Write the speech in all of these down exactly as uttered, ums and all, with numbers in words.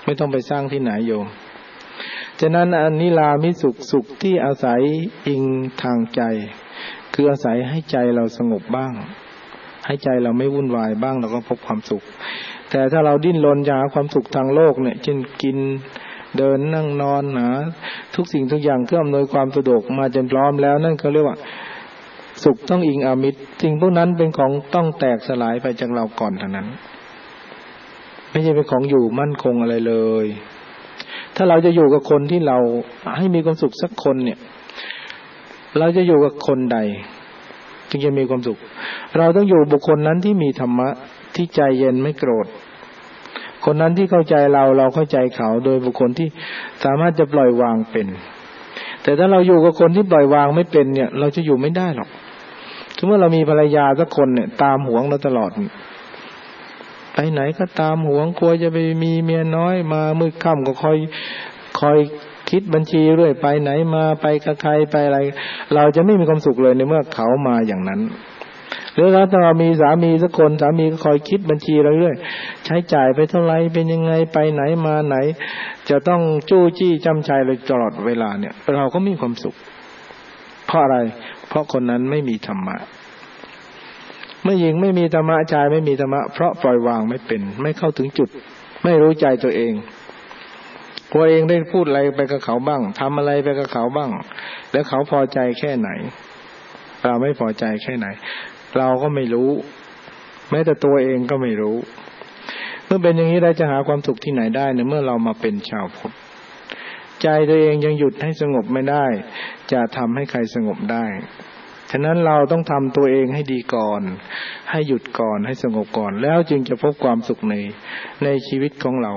ไม่ต้องไปสร้างที่ไหนโยมฉะนั้นอนิรามิสุขสุขที่อาศัยอิงทางใจคืออาศัยให้ใจเราสงบบ้างให้ใจเราไม่วุ่นวายบ้างเราก็พบความสุขแต่ถ้าเราดิ้นรนจะหาความสุขทางโลกเนี่ยเช่นกินเดินนั่งนอนหาทุกสิ่งทุกอย่างเพื่ออำนวยความสะดวกมาจนพร้อมแล้วนั่นเขาเรียกว่าสุขต้องอิงอามิตรสิ่งพวกนั้นเป็นของต้องแตกสลายไปจากเราก่อนเท่านั้นไม่ใช่เป็นของอยู่มั่นคงอะไรเลยถ้าเราจะอยู่กับคนที่เราให้มีความสุขสักคนเนี่ยเราจะอยู่กับคนใดจึงจะมีความสุขเราต้องอยู่บุคคลนั้นที่มีธรรมะที่ใจเย็นไม่โกรธคนนั้นที่เข้าใจเราเราเข้าใจเขาโดยบุคคลที่สามารถจะปล่อยวางเป็นแต่ถ้าเราอยู่กับคนที่ปล่อยวางไม่เป็นเนี่ยเราจะอยู่ไม่ได้หรอกสมมติเรามีภรรยาสักคนเนี่ยตามหวงเราตลอดไปไหนก็ตามหวงกลัวจะไปมีเมียน้อยมามืดค่ำก็คอยคอยคิดบัญชีเรื่อยไปไหนมาไปกับใครไปอะไรเราจะไม่มีความสุขเลยในเมื่อเขามาอย่างนั้นหรือถ้าเรามีสามีสักคนสามีก็คอยคิดบัญชีเราเรื่อยใช้จ่ายไปเท่าไรเป็นยังไงไปไหนมาไหนจะต้องจู้จี้จ้ำชัยเลยตลอดเวลาเนี่ยเราก็มีความสุขเพราะอะไรเพราะคนนั้นไม่มีธรรมะเมื่อหญิงไม่มีธรรมะชายไม่มีธรรมะเพราะปล่อยวางไม่เป็นไม่เข้าถึงจุดไม่รู้ใจตัวเองตัวเองได้พูดอะไรไปกับเขาบ้างทำอะไรไปกับเขาบ้างแล้วเขาพอใจแค่ไหนเราไม่พอใจแค่ไหนเราก็ไม่รู้แม้แต่ตัวเองก็ไม่รู้เมื่อเป็นอย่างนี้เราจะหาความสุขที่ไหนได้เนี่ยเมื่อเรามาเป็นชาวพุทธใจตัวเองยังหยุดให้สงบไม่ได้จะทำให้ใครสงบได้ฉะนั้นเราต้องทำตัวเองให้ดีก่อนให้หยุดก่อนให้สงบก่อนแล้วจึงจะพบความสุขในในชีวิตของเรา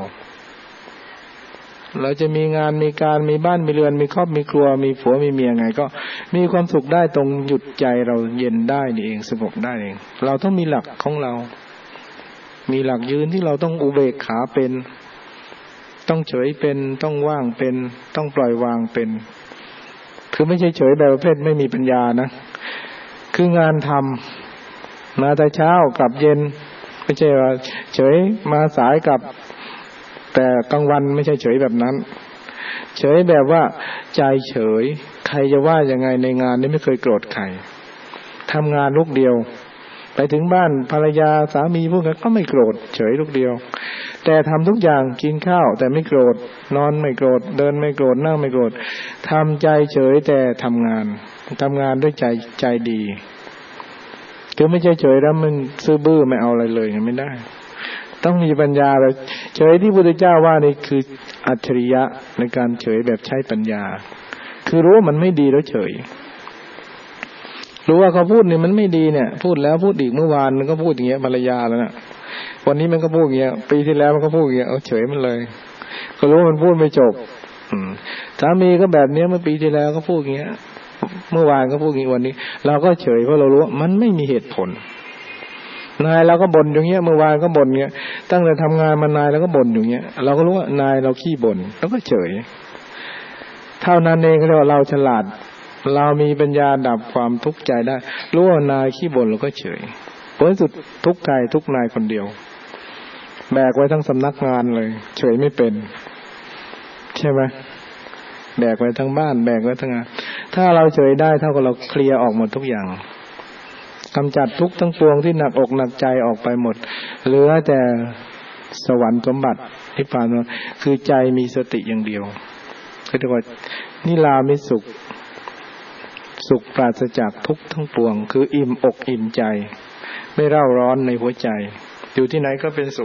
เราจะมีงานมีการมีบ้านมีเรือนมีครอบมีครัวมีผัวมีเมียไงก็มีความสุขได้ตรงหยุดใจเราเย็นได้นี่เองสงบได้เองเราต้องมีหลักของเรามีหลักยืนที่เราต้องอุเบกขาเป็นต้องเฉยเป็นต้องว่างเป็นต้องปล่อยวางเป็นคือไม่ใช่เฉยแบบประเภทไม่มีปัญญานะคืองานทำมาแต่เช้ากลับเย็นไม่ใช่ว่าเฉยมาสายกลับแต่กลางวันไม่ใช่เฉยแบบนั้นเฉยแบบว่าใจเฉยใครจะว่ายังไงในงานนี้ไม่เคยโกรธใครทำงานลูกเดียวไปถึงบ้านภรรยาสามีพวกนั้นก็ไม่โกรธเฉยลูกเดียวแต่ทำทุกอย่างกินข้าวแต่ไม่โกรธนอนไม่โกรธเดินไม่โกรธนั่งไม่โกรธทำใจเฉยแต่ทำงานทำงานด้วยใจใจดีคือไม่ใช่เฉยแล้วมันซื่อบื้อไม่เอาอะไรเลยไม่ได้ต้องมีปัญญาเลยเฉยที่พระพุทธเจ้าว่านี่คืออัจฉริยะในการเฉยแบบใช้ปัญญาคือรู้ว่ามันไม่ดีแล้วเฉยรู้ว่าเขาพูดเนี่ยมันไม่ดีเนี่ยพูดแล้วพูดอีกเมื่อวานมันก็พูดอย่างเงี้ยภรรยาแล้วนะวันนี้มันก็พูดอย่างเงี้ยปีที่แล้วมันก็พูดอย่างเงี้ยเอาเฉยมันเลยก็รู้ว่ามันพูดไม่จบอืมสามีก็แบบเนี้ยเมื่อปีที่แล้วก็พูดอย่างเงี้ยเมื่อวานก็พูดอย่างนี้วันนี้เราก็เฉยเพราะเรารู้ว่ามันไม่มีเหตุผลนายเราก็บ่นอย่างเงี้ยเมื่อวานก็บ่นเงี้ยตั้งแต่ทำงานมานายเราก็บ่นอย่างเงี้ยเราก็รู้ว่านายเราขี้บ่นแล้วก็เฉยเท่านั้นเองก็เรียกว่าเราฉลาดเรามีปัญญาดับความทุกข์ใจได้รู้ว่านายขี้บ่นเราก็เฉยผลสุดทุกข์กายทุกนายคนเดียวแบกไว้ทั้งสำนักงานเลยเฉยไม่เป็นใช่ไหมแบกไว้ทั้งบ้านแบกไว้ทั้งงานถ้าเราเฉยได้เท่ากับเราเคลียร์ออกหมดทุกอย่างกำจัดทุกข์ทั้งปวงที่หนักอกหนักใจออกไปหมดเหลือแต่สวรรค์สมบัตินิพพานคือใจมีสติอย่างเดียวคือเรียกว่านิรามิสุขสุขปราศจากทุกข์ทั้งปวงคืออิ่มอกอิ่มใจไม่เร่าร้อนในหัวใจอยู่ที่ไหนก็เป็นสุข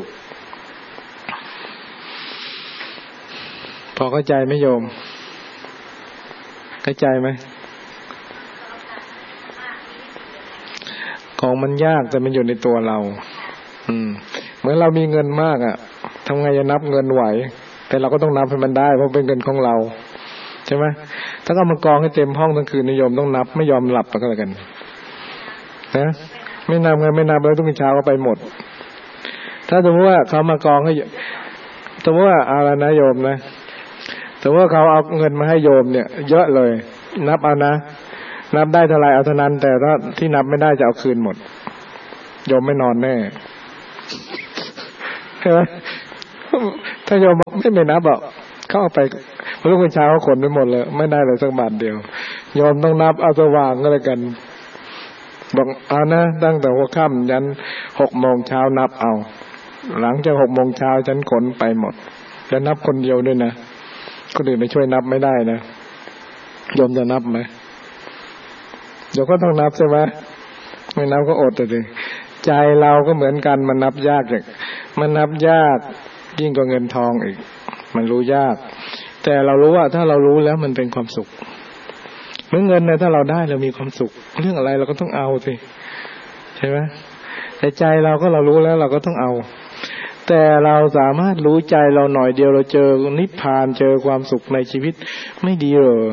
พอเข้าใจไหมโยมเข้าใจไหมของมันยากแต่มันอยู่ในตัวเราอืมเหมือนเรามีเงินมากอ่ะทำไงจะนับเงินไหวแต่เราก็ต้องนับให้มันได้เพราะเป็นเงินของเราใช่ไหมถ้าเอามากองให้เต็มห้องทั้งคืนนิยมต้องนับไม่ยอมหลับก็แล้วกันนะไม่นับเงินไม่นับแล้วทุกเช้าก็ไปหมดถ้าสมมติว่าเขามากองให้สมมติว่าอะไรนะโยมนะสมมติว่าเขาเอาเงินมาให้โยมเนี่ยเยอะเลยนับเอานะนับได้เท่าไรเอาเท่านั้นแต่ถ้าที่นับไม่ได้จะเอาคืนหมดโยมไม่นอนแน่ใช่ไหมถ้าโยมบอกไม่ไม่นับหรอกเข้าไปพระลูกเป็นเช้าขนไปหมดเลยไม่ได้เลยสักบาทเดียวยอมต้องนับเอาสว่างก็แล้วกันบอกเอานะตั้งแต่หัวค่ำยันหกโมงเช้านับเอาหลังจากหกโมงเช้าฉันขนไปหมดจะนับคนเดียวด้วยนะคนอื่นไม่ช่วยนับไม่ได้นะยอมจะนับไหมเดี๋ยวก็ต้องนับใช่ไหมไม่นับก็อดเลยใจเราก็เหมือนกันมันนับยากอย่างมันนับยากยิ่งกว่าเงินทองอีกมันรู้ยากแต่เรารู้ว่าถ้าเรารู้แล้วมันเป็นความสุขเมื่อเงินเนี่ยถ้าเราได้เรามีความสุขเรื่องอะไรเราก็ต้องเอาสิใช่ไหมแต่ใจเราก็เรารู้แล้วเราก็ต้องเอาแต่เราสามารถรู้ใจเราหน่อยเดียวเราเจอนิพพานเจอความสุขในชีวิตไม่ดีเหรอ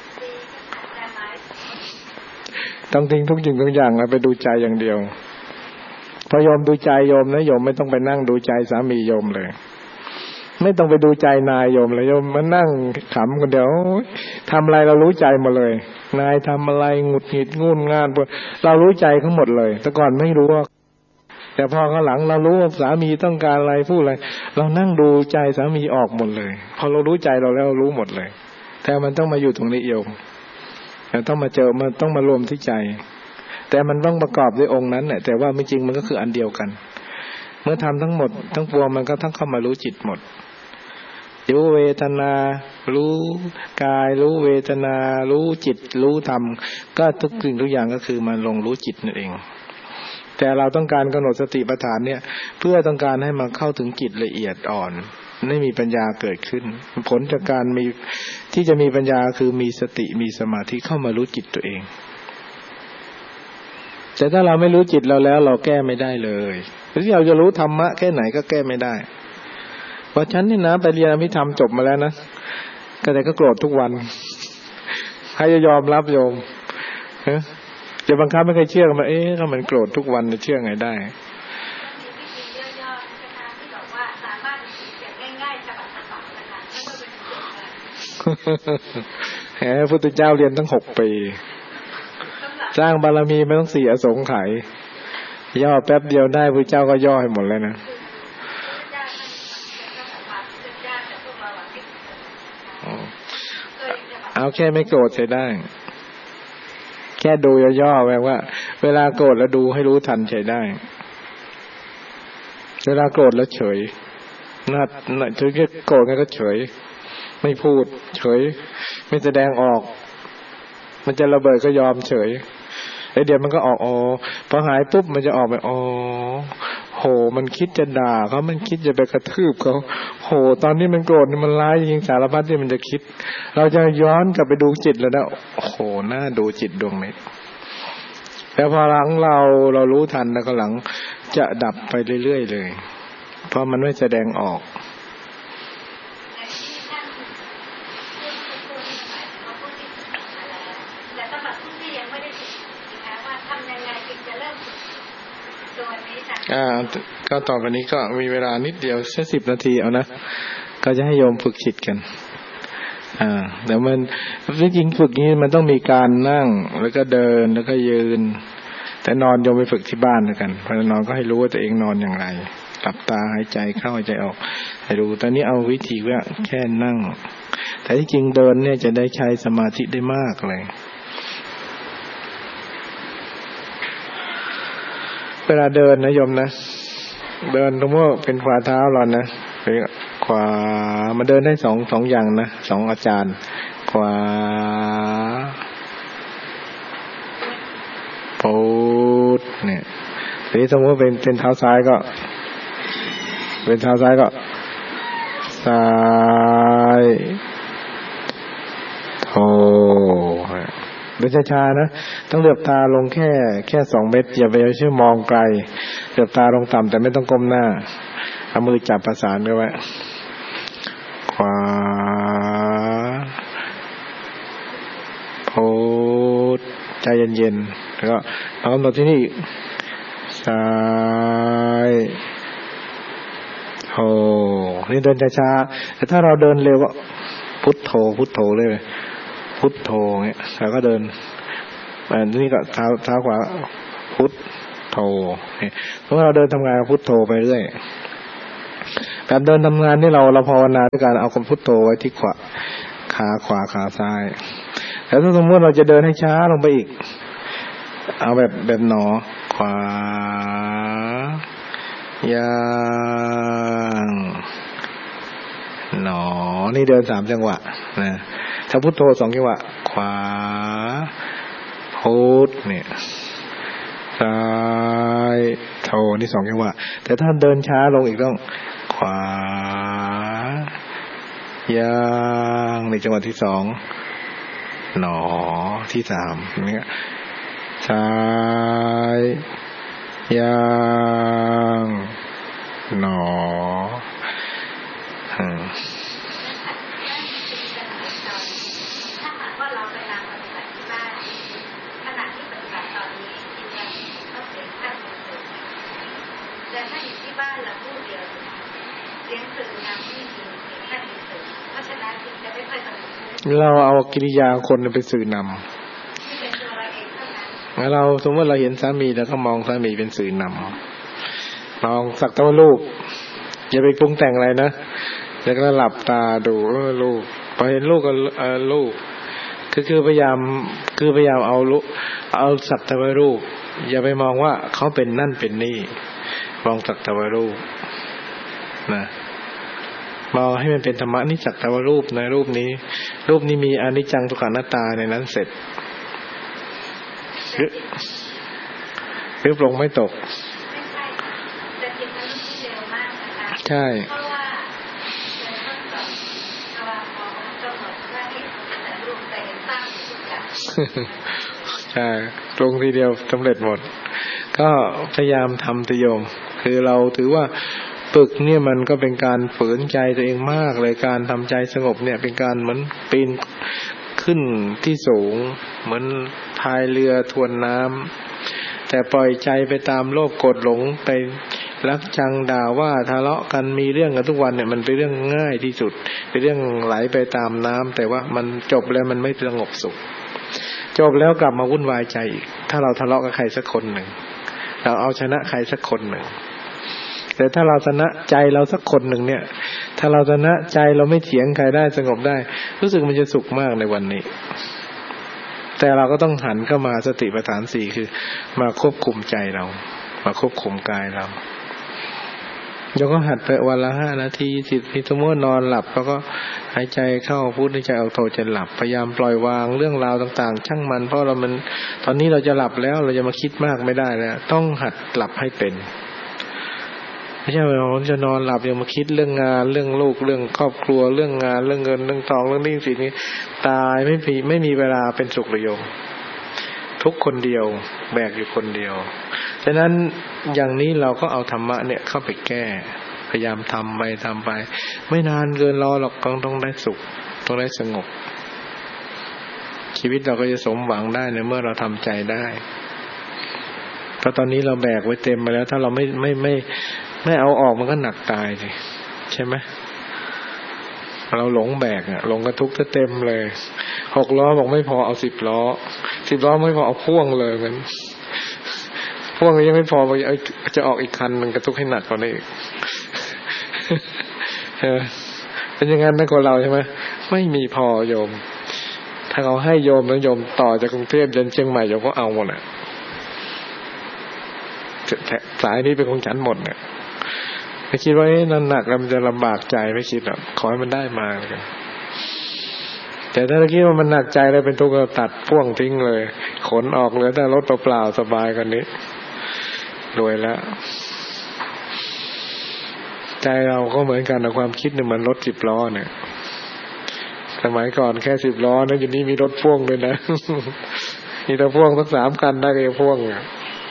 ต้องทิ้งทุกสิ่งทุกอย่างแล้วไปดูใจอย่างเดียวพอโยมดูใจโยมนะโยมไม่ต้องไปนั่งดูใจสามีโยมเลยไม่ต้องไปดูใจนายโยมเลยโยมมานั่งขำคนเดียวทำอะไรเรารู้ใจหมดเลยนายทำอะไรหงุดหงิดงุ่นง่านเรารู้ใจทั้งหมดเลยแต่ก่อนไม่รู้ว่าแต่พอข้างหลังเรารู้ว่าสามีต้องการอะไรพูดอะไรเรานั่งดูใจสามีออกหมดเลยพอเรารู้ใจเราแล้วรู้หมดเลยแต่มันต้องมาอยู่ตรงนี้โยมแต่ต้องมาเจอมันต้องมารวมที่ใจแต่มันต้องประกอบด้วยองค์นั้นแหละแต่ว่าไม่จริงมันก็คืออันเดียวกันเมื่อทำทั้งหมดทั้งปวงมันก็ทั้งเข้ามารู้จิตหมดรู้เวทนารู้กายรู้เวทนารู้จิตรู้ธรรมก็ทุกสิ่งทุกอย่างก็คือมันลงรู้จิตนั่นเองแต่เราต้องการกำหนดสติปัฏฐานเนี่ยเพื่อต้องการให้มันเข้าถึงจิตละเอียดอ่อนไม่มีปัญญาเกิดขึ้นผลจากการมีที่จะมีปัญญาคือมีสติมีสมาธิเข้ามารู้จิตตัวเองแต่ถ้าเราไม่รู้จิตเราแล้วเราแก้ไม่ได้เลยหรือเราจะรู้ธรรมะแค่ไหนก็แก้ไม่ได้เพราะฉันนี่นะไปเรียนอภิธรรมจบมาแล้วนะก็แต่ก็โกรธทุกวันใครจะยอมรับโยมฮะจะบังคับไม่เคยเชื่อกันมาเอ๊ะถ้ามันโกรธทุกวันจะเชื่อไงได้แหมพระพุทธเจ้าเรียนตั้งหกปีสร้างบารมีไม่ต้องสี่อสงไขยย่อแป๊บเดียวได้พระเจ้าก็ย่อให้หมดเลยนะเอาแค่ไม่โกรธใช้ได้แค่ดูย่อๆแปลว่าเวลาโกรธแล้วดูให้รู้ทันใช้ได้เวลาโกรธแล้วเฉยน่าน่าถึงจะโกรธก็เฉยไม่พูดเฉยไม่แสดงออกมันจะระเบิดก็ยอมเฉยแล้วเดี๋ยวมันก็ออกอ๋อพอหายปุ๊บมันจะออกไปอ๋อโหมันคิดจะด่าเขามันคิดจะไปกระทืบเขาโหตอนนี้มันโกรธมันร้ายจริงสารพัดที่มันจะคิดเราจะย้อนกลับไปดูจิตแล้วนะโหน่าดูจิตดวงนี้แล้วพอหลังเราเรารู้ทันแล้วก็หลังจะดับไปเรื่อยๆเลยเพราะมันไม่แสดงออกอ่าก็ต่อไปนี้ก็มีเวลานิดเดียวแค่สิบนาทีเอานะก็จะให้โยมฝึกจิตกันอ่าแต่มันจริงฝึกนี้มันต้องมีการนั่งแล้วก็เดินแล้วก็ยืนแต่นอนโยมไปฝึกที่บ้านด้วยกันพอนอนก็ให้รู้ว่าตัวเองนอนอย่างไรหลับตาหายใจเข้าหายใจออกให้รู้ตอนนี้เอาวิธีว่าแค่นั่งแต่ที่จริงเดินเนี่ยจะได้ใช้สมาธิได้มากเลยเวลาเดินนะโยมนะเดินตรงว่าเป็นขวาเท้าเรานะเป็นขวามาเดินได้สองสองอย่างนะสองอาจารย์ขวาพุทเนี่ยทีนี้สมมติว่าเป็นเป็นเท้าซ้ายก็เป็นเท้าซ้ายก็ซ้ายโธเดินช้าๆนะต้องเหลือบตาลงแค่แค่สองเมตรอย่าไปเชื่อมองไกลเหลือบตาลงต่ำแต่ไม่ต้องก้มหน้าเอามือจับประสานกันไว้ขวาพุทใจเย็นๆแล้วก็เอากำหนดที่นี่ซ้ายโธนี่เดินช้าๆแต่ถ้าเราเดินเร็วก็พุทโธพุทโธเลยพุทโธเงี้ยแล้วก็เดินอันนี้ก็เท้าเท้าขวาพุทโธเนี่ยเพราะเราเดินทำงานพุทโธไปเรื่อยแบบเดินทำงานนี่เราเราภาวนาด้วยการเอาคำพุทโธไว้ที่ขวาขาขวาขาซ้ายแล้วถ้าสมมติเราจะเดินให้ช้าลงไปอีกเอาแบบแบบหนอขวาย่างหนอนี่เดินสามจังหวะนะถ้าพุทโธสองจังหวะขวาพุทเนี่ยซ้ายโธนี่สองจังหวะแต่ถ้าเดินช้าลงอีกต้องขวาย่างในจังหวะที่สองหนอที่สามเนี่ยซ้ายย่างหนออืมเราเอากิริยาคนเป็นสื่อนำเราสมมติเราเห็นสามีแล้วก็มองสามีเป็นสื่อนำมองสักแต่ว่าลูกอย่าไปปรุงแต่งอะไรนะแล้วก็หลับตาดูเออลูกพอเห็นลูกก็เออลูกคือคือพยายามคือพยายามเอาลูกเอาสักแต่ว่าลูกอย่าไปมองว่าเขาเป็นนั่นเป็นนี่มองสักแต่ว่าลูกนะมองให้มันเป็นธรรมะนี่สักแต่ว่ารูปในรูปนี้รูปนี้มีอนิจจังทุกขังอนัตตาในนั้นเสร็จหรือหรือปรงไม่ตกใช่ใช่ตรงทีเดียวสำเร็จหมดก็พยายามทำติโยมคือเราถือว่าฝึกเนี่ยมันก็เป็นการฝืนใจตัวเองมากเลยการทำใจสงบเนี่ยเป็นการเหมือนปีนขึ้นที่สูงเหมือนพายเรือทวนน้ำแต่ปล่อยใจไปตามโลภโกรธหลงไปรักชังด่าว่าทะเลาะกันมีเรื่องกันทุกวันเนี่ยมันเป็นเรื่องง่ายที่สุดเป็นเรื่องไหลไปตามน้ำแต่ว่ามันจบแล้วมันไม่สงบสุขจบแล้วกลับมาวุ่นวายใจอีกถ้าเราทะเลาะกับใครสักคนหนึ่งเราเอาชนะใครสักคนหนึ่งแต่ถ้าเราชนะใจเราสักคนหนึ่งเนี่ยถ้าเราชนะใจเราไม่เถียงใครได้สงบได้รู้สึกมันจะสุขมากในวันนี้แต่เราก็ต้องหันเข้ามาสติปัฏฐานสี่คือมาควบคุมใจเรามาควบคุมกายเราเราก็หัดไปวันละห้านาทีสิบนาทีสมมตินอนหลับแล้วก็หายใจเข้าพุทหายใจออกโทจะหลับพยายามปล่อยวางเรื่องราวต่างๆช่างมันเพราะเรามันตอนนี้เราจะหลับแล้วเราจะมาคิดมากไม่ได้แล้วต้องหัดหลับให้เป็นไม่ใช่ว่าเราจะนอนหลับยังมาคิดเรื่องงานเรื่องลูกเรื่องครอบครัวเรื่องงานเรื่องเงินเรื่องทองเรื่องนี้สิ่งนี้ตายไม่มีไม่มีเวลาเป็นสุขเลยโยมทุกคนเดียวแบกอยู่คนเดียวฉะนั้นอย่างนี้เราก็เอาธรรมะเนี่ยเข้าไปแก้พยายามทำไปทำไปไม่นานเกินรอหรอกต้องต้องได้สุขต้องได้สงบชีวิตเราก็จะสมหวังได้ในเมื่อเราทำใจได้เพราะตอนนี้เราแบกไว้เต็มไปแล้วถ้าเราไม่ไม่ไม่ไม่เอาออกมันก็หนักตายสิใช่ไหมเราหลงแบกอะหลงกระทุกข์เต็มเลยหกล้อบอกไม่พอเอาสิบล้อสิบล้อไม่พอเอาพ่วงเลยมันพ่วงยังไม่พอจะออกอีกคันมันกระทุกข์ให้หนักกว่านี้อีกเป็นอย่างนั้นนะคนเราใช่ไหมไม่มีพอโยมถ้าเขาให้โยมแล้วโยมต่อจากกรุงเทพจนเชียงใหม่โยมก็เอาหมดอ่ะสายนี้เป็นของฉันหมดเนี่ยไม่คิดว่านั่นหนักแล้วมันจะลำบากใจไม่คิดหรอกขอให้มันได้มาเลยแต่ถ้าคิดว่ามันหนักใจแล้วเป็นทุกข์ก็ตัดพ่วงทิ้งเลยขนออกเหลือแต่รถเปล่าๆสบายกว่านี้รวยแล้วใจเราก็เหมือนกันนะความคิดเนี่ยมันรถสิบล้อเนี่ยสมัยก่อนแค่สิบล้อนะอยู่นี้มีรถพ่วงด้วยนะมีรถพ่วงสักสามคันได้ก็ยังพ่วงอ่ะ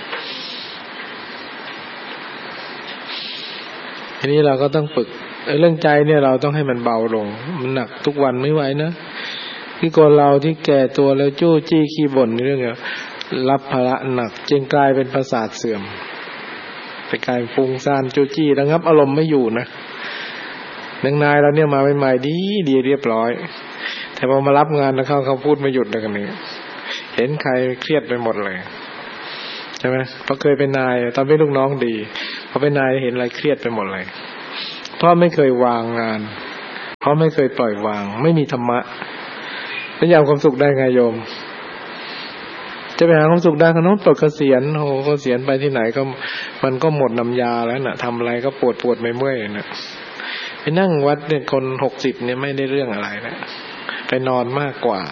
ทีนี้เราก็ต้องฝึกเรื่องใจเนี่ยเราต้องให้มันเบาลงมันหนักทุกวันไม่ไหวนะที่คนเราที่แก่ตัวแล้วจู้จี้ขี้บ่นเรื่องเนี่ยรับภาระหนักจึงกลายเป็นประสาทเสื่อมไปกลายฟุ้งซ่านจู้จี้ระงับอารมณ์ไม่อยู่นะนางนายเราเนี่ยมาใหม่ๆดีดีเรียบร้อยแต่พอมารับงานแล้วเขาเขาพูดไม่หยุดเลยกันนี้เห็นใครเครียดไปหมดเลยใช่ไหมเพราะเคยเป็นนายตอนเป็นลูกน้องดีพอเป็นนายเห็นอะไรเครียดไปหมดเลยพเพราะไม่เคยวางงานเพราะไม่เคยปล่อยวางไม่มีธรรมะจะเอาความสุขได้ไงโยมจะไปหาความสุขได้ขนมปลดเกษียณโอ้เกษียณไปที่ไหนก็มันก็หมดน้ำยาแล้วน่ะทำอะไรก็ปวดปวดไม่เมื่อยน่ะไปนั่งวัดเนี่ยคนหกสิบเนี่ยไม่ได้เรื่องอะไรนะไปนอนมากกว่า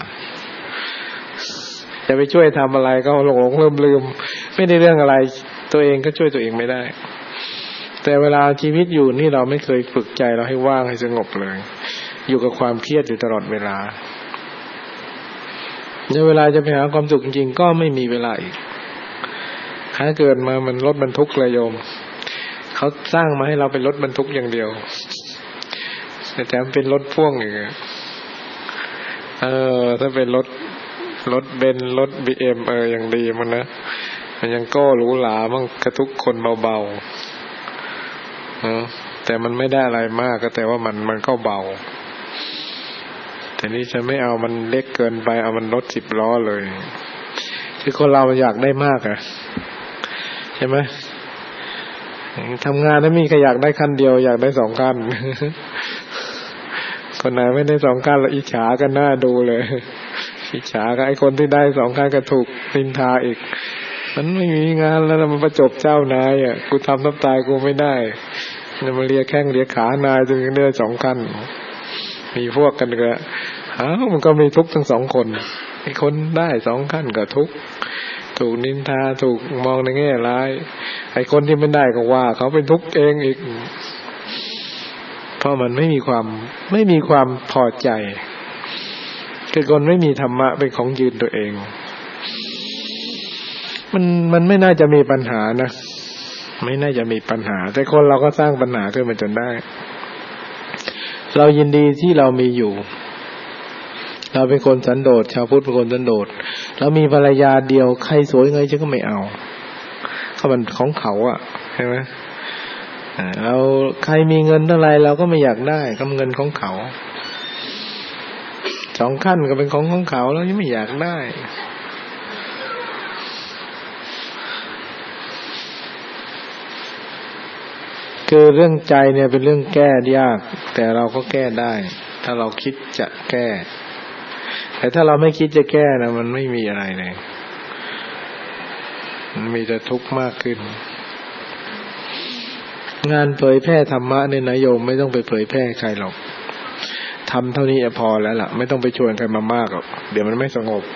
จะไปช่วยทำอะไรก็หลงหลงลืมลืมไม่ได้เรื่องอะไรตัวเองก็ช่วยตัวเองไม่ได้แต่เวลาชีวิตอยู่นี่เราไม่เคยฝึกใจเราให้ว่างให้สงบเลยอยู่กับความเครียดอยู่ตลอดเวลาในเวลาจะไปหาความสุขจริงๆก็ไม่มีเวลาอีกถ้าเกิดมามันรถบรรทุกเลยโยมเขาสร้างมาให้เราเป็นรถบรรทุกอย่างเดียวแต่แถมเป็นรถพ่วงอีกเออถ้าเป็นรถรถเบนซ์รถบีเอ็มเอออย่างดีมันนะมันยังก็หรูหรามั่งกระทุกคนเบาๆเออแต่มันไม่ได้อะไรมากก็แต่ว่ามันมันก็เบาแต่นี่ฉันไม่เอามันเล็กเกินไปเอามันรถสิบล้อเลยคือคนเราอยากได้มากอะใช่ไหมทำงานแล้วมีใครอยากได้คันเดียวอยากได้สองคันคนไหนไม่ได้สองคันแล้วอิจฉากันหน้าดูเลยอิจฉากับไอ้คนที่ได้สองคันก็ถูกนินทาอีกมันไม่มีงานแล้วมันประจบเจ้านายอ่ะกูทำน้ำตายกูไม่ได้เนี่ยมาเลียแข้งเลียขานายจนได้สองคันมีพวกกันก็อ้าวมันก็มีทุกข์ทั้งสองคนไอ้คนได้สองคันก็ทุกข์ถูกนินทาถูกมองในแง่ร้ายไอ้คนที่ไม่ได้ก็ว่าเขาเป็นทุกข์เองอีกเพราะมันไม่มีความไม่มีความพอใจคือคนไม่มีธรรมะเป็นของยืนตัวเองมันมันไม่น่าจะมีปัญหานะไม่น่าจะมีปัญหาแต่คนเราก็สร้างปัญหาขึ้นมาจนได้เรายินดีที่เรามีอยู่เราเป็นคนสันโดษชาวพุทธเป็นคนสันโดษเรามีภรรยาเดียวใครสวยไงฉันก็ไม่เอาเขามันของเขาอ่ะใช่ไหมเราใครมีเงินเท่าไรเราก็ไม่อยากได้ก็เงินของเขาสองขั้นก็เป็นของของเขาแล้วยังไม่อยากได้คือเรื่องใจเนี่ยเป็นเรื่องแก้ยากแต่เราก็แก้ได้ถ้าเราคิดจะแก้แต่ถ้าเราไม่คิดจะแก้นะมันไม่มีอะไรเลยมันมีแต่ทุกข์มากขึ้นงานเผยแพร่ธรรมะเนี่ยนะโยมไม่ต้องไปเผยแพร่ใครหรอกทำเท่านี้พอแล้วล่ะไม่ต้องไปชวนใครมามากหรอกเดี๋ยวมันไม่สงบ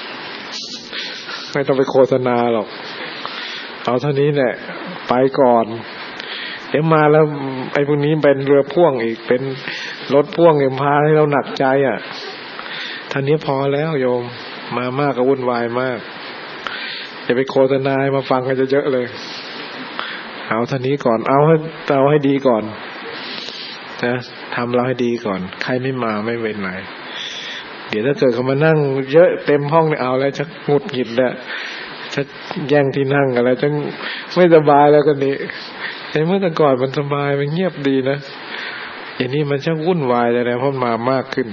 ไม่ต้องไปโฆษณาหรอกเอาเท่านี้แหละไปก่อนเดี๋ยวมาแล้วไอ้พวกนี้เป็นเรือพ่วงอีกเป็นรถพ่วงเอ็มพาให้เราหนักใจอ่ะท่านี้พอแล้วโยมมามากก็วุ่นวายมากอย่าไปโฆษณามาฟังกันเยอะๆเลยเอาท่านี้ก่อนเอาให้เอาให้ดีก่อนนะทำเราให้ดีก่อนใครไม่มาไม่เป็นไรเดี๋ยวถ้าเกิดเขามานั่งเยอะเต็มห้องเนี่ยเอาแล้วชักหงุดหงิดแล้วชักแย่งที่นั่งอะไรจังไม่สบายแล้วกันนี้ไอ้เมื่อแต่ก่อนมันสบายมันเงียบดีนะอย่างนี้มันชักวุ่นวายเลยนะเพราะมามากขึ้น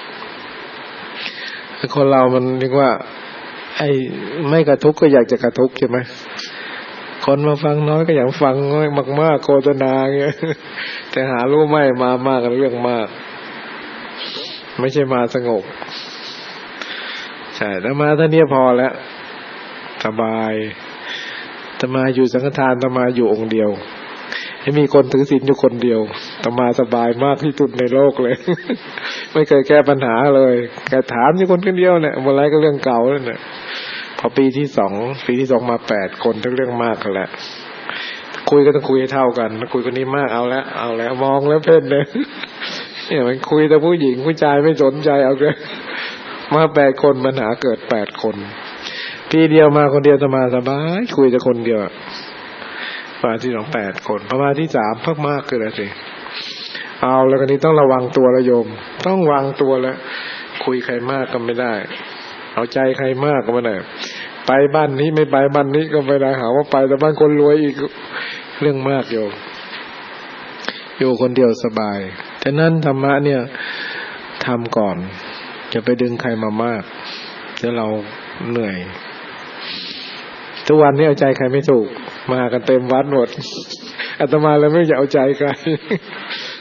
คนเรามันเรียกว่าไอ้ไม่กระทุกก็อยากจะกระทุกใช่ไหมคนมาฟังน้อยก็อยากฟังน้อยมากๆโฆษณาเงี้ยแต่หารู้ไหมมามากกันเรื่องมากไม่ใช่มาสงบใช่แล้วมาเท่านี้พอแล้วสบายธรรมาอยู่สังฆทานธรรมาอยู่องค์เดียวให้มีคนถือศีลอยู่คนเดียวธรรมาสบายมากที่สุดในโลกเลยไม่เคยแก้ปัญหาเลยแค่ถามอยู่คนเดียวเนี่ยอะไรก็เรื่องเก่าแล้วเนี่ยพอปีที่สองปีที่สองมาแปดคนทั้งเรื่องมากกันแหละคุยก็ต้องคุยให้เท่ากันคุยคนนี้มากเอาแล้วเอาแล้วมองแล้วเพ่นเลยเนี่ยมันคุยแต่ผู้หญิงผู้ชายไม่สนใจเอาเลยมาแปดคนปัญหาเกิดแปดคนปีเดียวมาคนเดียวสมาสบายคุยแต่คนเดียวมาที่สองแปดคนพอมาที่สามเพิ่มมากเกินเลยสิเอาแล้วกันนี้ต้องระวังตัวละโยมต้องวางตัวแล้วคุยใครมากก็ไม่ได้เอาใจใครมากก็ไม่ได้ไปบ้านนี้ไม่ไปบ้านนี้ก็ไม่ได้หาว่าไปแต่บ้านคนรวยอีกเรื่องมากโยมอยู่คนเดียวสบายฉะนั้นธรรมะเนี่ยทำก่อนจะไปดึงใครมามากเดี๋ยวเราเหนื่อยทุกวันนี้เอาใจใครไม่ถูกมากันเต็มวัดหมดอาตมาเลยไม่อยากเอาใจใคร